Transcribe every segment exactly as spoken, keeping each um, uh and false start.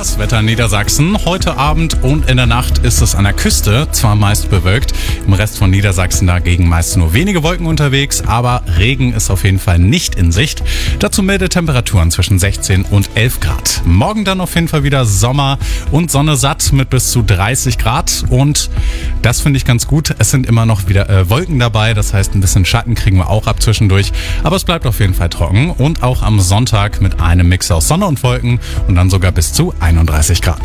Das Wetter in Niedersachsen. Heute Abend und in der Nacht ist es an der Küste zwar meist bewölkt, im Rest von Niedersachsen dagegen meist nur wenige Wolken unterwegs, aber Regen ist auf jeden Fall nicht in Sicht. Dazu milde Temperaturen zwischen sechzehn und elf Grad. Morgen dann auf jeden Fall wieder Sommer und Sonne satt mit bis zu dreißig Grad und das finde ich ganz gut. Es sind immer noch wieder äh, Wolken dabei, das heißt ein bisschen Schatten kriegen wir auch ab zwischendurch, aber es bleibt auf jeden Fall trocken und auch am Sonntag mit einem Mix aus Sonne und Wolken und dann sogar bis zu einunddreißig Grad.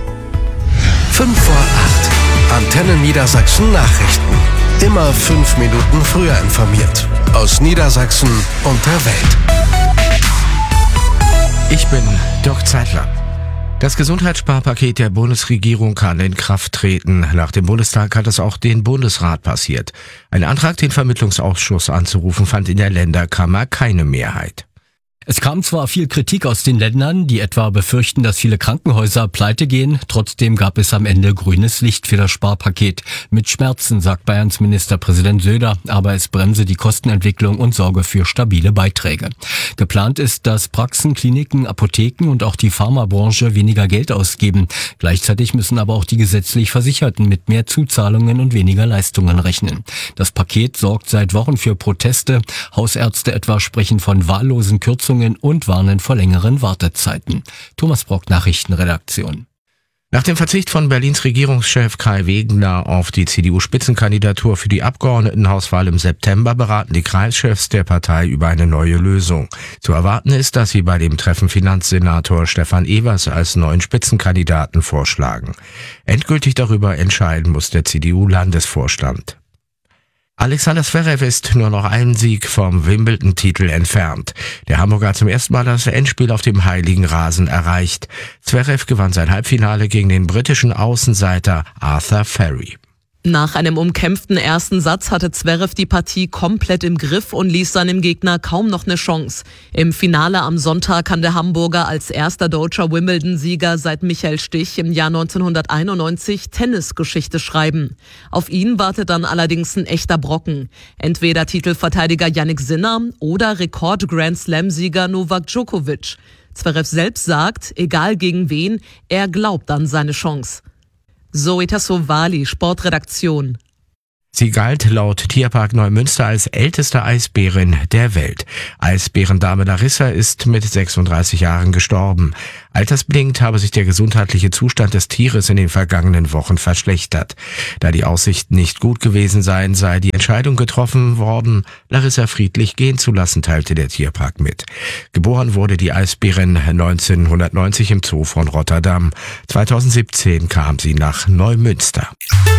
fünf vor acht. Antenne Niedersachsen Nachrichten. Immer fünf Minuten früher informiert. Aus Niedersachsen und der Welt. Ich bin Dirk Zeitler. Das Gesundheitssparpaket der Bundesregierung kann in Kraft treten. Nach dem Bundestag hat es auch den Bundesrat passiert. Ein Antrag, den Vermittlungsausschuss anzurufen, fand in der Länderkammer keine Mehrheit. Es kam zwar viel Kritik aus den Ländern, die etwa befürchten, dass viele Krankenhäuser pleite gehen. Trotzdem gab es am Ende grünes Licht für das Sparpaket. Mit Schmerzen, sagt Bayerns Ministerpräsident Söder, aber es bremse die Kostenentwicklung und sorge für stabile Beiträge. Geplant ist, dass Praxen, Kliniken, Apotheken und auch die Pharmabranche weniger Geld ausgeben. Gleichzeitig müssen aber auch die gesetzlich Versicherten mit mehr Zuzahlungen und weniger Leistungen rechnen. Das Paket sorgt seit Wochen für Proteste. Hausärzte etwa sprechen von wahllosen Kürzungen und warnen vor längeren Wartezeiten. Thomas Brock, Nachrichtenredaktion. Nach dem Verzicht von Berlins Regierungschef Kai Wegener auf die C D U-Spitzenkandidatur für die Abgeordnetenhauswahl im September beraten die Kreischefs der Partei über eine neue Lösung. Zu erwarten ist, dass sie bei dem Treffen Finanzsenator Stefan Evers als neuen Spitzenkandidaten vorschlagen. Endgültig darüber entscheiden muss der C D U-Landesvorstand. Alexander Zverev ist nur noch einen Sieg vom Wimbledon-Titel entfernt. Der Hamburger hat zum ersten Mal das Endspiel auf dem heiligen Rasen erreicht. Zverev gewann sein Halbfinale gegen den britischen Außenseiter Arthur Ferry. Nach einem umkämpften ersten Satz hatte Zverev die Partie komplett im Griff und ließ seinem Gegner kaum noch eine Chance. Im Finale am Sonntag kann der Hamburger als erster deutscher Wimbledon-Sieger seit Michael Stich im Jahr neunzehnhunderteinundneunzig Tennisgeschichte schreiben. Auf ihn wartet dann allerdings ein echter Brocken. Entweder Titelverteidiger Jannik Sinner oder Rekord-Grand-Slam-Sieger Novak Djokovic. Zverev selbst sagt, egal gegen wen, er glaubt an seine Chance. Zoe Tassovali, Sportredaktion. Sie galt laut Tierpark Neumünster als älteste Eisbärin der Welt. Eisbärendame Larissa ist mit sechsunddreißig Jahren gestorben. Altersbedingt habe sich der gesundheitliche Zustand des Tieres in den vergangenen Wochen verschlechtert. Da die Aussichten nicht gut gewesen seien, sei die Entscheidung getroffen worden, Larissa friedlich gehen zu lassen, teilte der Tierpark mit. Geboren wurde die Eisbärin neunzehnhundertneunzig im Zoo von Rotterdam. zweitausendsiebzehn kam sie nach Neumünster.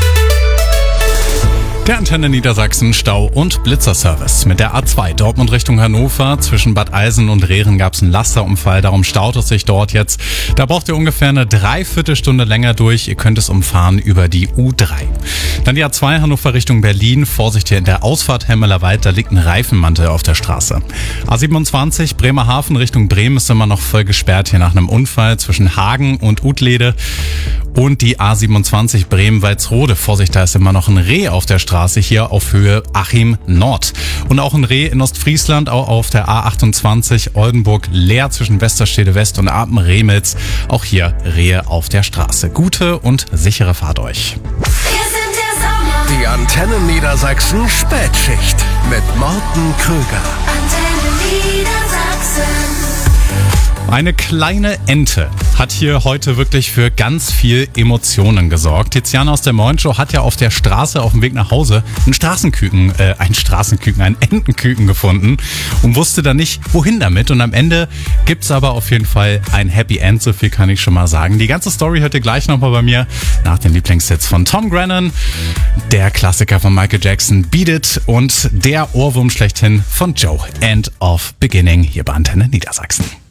Der Antenne Niedersachsen Stau- und Blitzerservice. Mit der A zwei Dortmund Richtung Hannover zwischen Bad Eilsen und Rehren gab es einen Lasterunfall, darum staut es sich dort jetzt. Da braucht ihr ungefähr eine Dreiviertelstunde länger durch. Ihr könnt es umfahren über die U drei. Dann die A zwei Hannover Richtung Berlin. Vorsicht hier in der Ausfahrt Hemmelerwald, da liegt ein Reifenmantel auf der Straße. A siebenundzwanzig Bremerhaven Richtung Bremen ist immer noch voll gesperrt hier nach einem Unfall zwischen Hagen und Utlede. Und die A siebenundzwanzig Bremen-Walsrode. Vorsicht, da ist immer noch ein Reh auf der Straße hier auf Höhe Achim Nord. Und auch ein Reh in Ostfriesland, auch auf der A achtundzwanzig Oldenburg-Leer zwischen Westerstede West und Apen-Remitz. Auch hier Rehe auf der Straße. Gute und sichere Fahrt euch. Die Antenne Niedersachsen Spätschicht mit Morten Krüger. Antenne Niedersachsen. Eine kleine Ente hat hier heute wirklich für ganz viel Emotionen gesorgt. Tiziana aus der Morgenshow hat ja auf der Straße auf dem Weg nach Hause einen Straßenküken, äh, ein Straßenküken, einen Entenküken gefunden und wusste dann nicht, wohin damit. Und am Ende gibt's aber auf jeden Fall ein Happy End, so viel kann ich schon mal sagen. Die ganze Story hört ihr gleich nochmal bei mir nach den Lieblingshits von Tom Grennan, der Klassiker von Michael Jackson, Beat It und der Ohrwurm schlechthin von Joe, End of Beginning hier bei Antenne Niedersachsen.